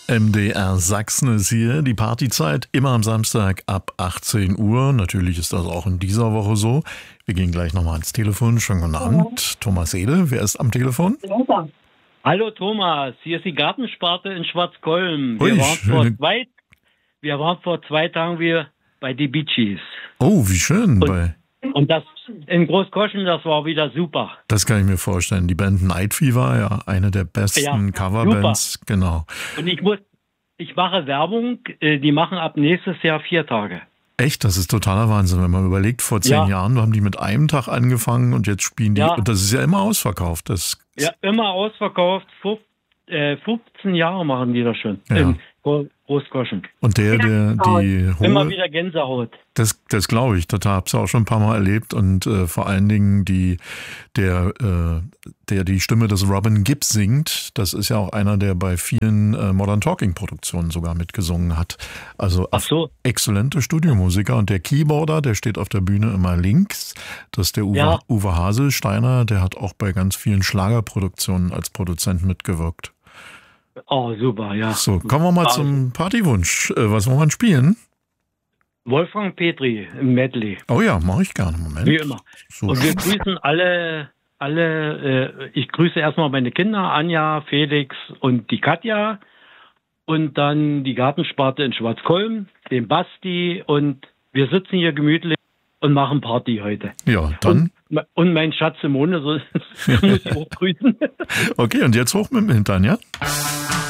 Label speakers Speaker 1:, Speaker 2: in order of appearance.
Speaker 1: MDR Sachsen ist hier, die Partyzeit immer am Samstag ab 18 Uhr. Natürlich ist das auch in dieser Woche so. Wir gehen gleich nochmal ans Telefon. Schönen guten Abend. Thomas Ede, wer ist am Telefon?
Speaker 2: Hallo Thomas, hier ist die Gartensparte in Schwarzkolm.
Speaker 1: Ui,
Speaker 2: Wir waren vor 2 Tagen wieder bei die Bee Gees.
Speaker 1: Oh, wie schön.
Speaker 2: Und das in Großkoschen, das war wieder super.
Speaker 1: Das kann ich mir vorstellen. Die Band Night Fever, ja, eine der besten Coverbands,
Speaker 2: super.
Speaker 1: Genau.
Speaker 2: Und ich mache Werbung, die machen ab nächstes Jahr 4 Tage.
Speaker 1: Echt, das ist totaler Wahnsinn, wenn man überlegt, vor 10 Jahren haben die mit einem Tag angefangen und jetzt spielen die, und das ist ja immer ausverkauft.
Speaker 2: Immer ausverkauft, 15 Jahre machen die das schon.
Speaker 1: Ja.
Speaker 2: In Großkoschen.
Speaker 1: Und die
Speaker 2: immer wieder Gänsehaut.
Speaker 1: Das glaube ich, das habe ich auch schon ein paar Mal erlebt und vor allen Dingen der die Stimme des Robin Gibb singt, das ist ja auch einer, der bei vielen Modern Talking Produktionen sogar mitgesungen hat. Also exzellente Studiomusiker und der Keyboarder, der steht auf der Bühne immer links, das ist der Uwe Haselsteiner, der hat auch bei ganz vielen Schlagerproduktionen als Produzent mitgewirkt.
Speaker 2: Oh, super, ja.
Speaker 1: So, kommen wir mal zum Partywunsch. Was wollen wir spielen?
Speaker 2: Wolfgang Petri im Medley.
Speaker 1: Oh ja, mache ich gerne. Moment.
Speaker 2: Wie immer. So. Und wir grüßen alle, ich grüße erstmal meine Kinder, Anja, Felix und die Katja. Und dann die Gartensparte in Schwarzkolm, den Basti. Und wir sitzen hier gemütlich und machen Party heute.
Speaker 1: Ja, dann.
Speaker 2: Und mein Schatz Simone, so muss ich auch grüßen.
Speaker 1: Okay, und jetzt hoch mit dem Hintern, ja?